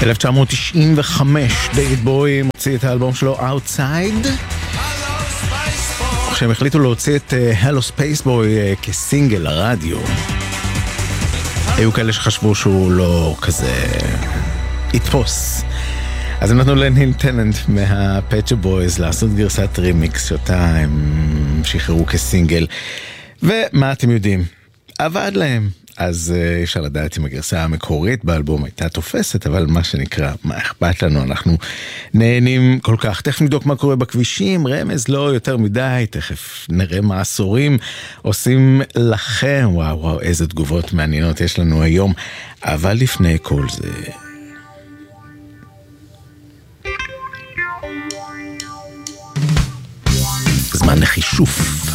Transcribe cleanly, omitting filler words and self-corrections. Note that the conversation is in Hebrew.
1995 דיוויד בואי מוציא את האלבום שלו Outside, כשהם החליטו להוציא את Hello Space Boy כסינגל לרדיו. היו כאלה שחשבו שהוא לא כזה יתפוס, אז הם נתנו לניל טננט מהפצ'ה בויז לעשות גרסת רימיקס שאותה הם שחררו כסינגל, ומה אתם יודעים? עבד להם. אז אפשר לדעת אם הגרסה המקורית באלבום הייתה תופסת, אבל מה שנקרא, מה אכפת לנו? אנחנו נהנים כל כך. תכף נבדוק מה קורה בכבישים, רמז לא יותר מדי, תכף נראה מה עשורים עושים לכם. וואו וואו, איזה תגובות מעניינות יש לנו היום. אבל לפני כל זה, זמן לחישוף.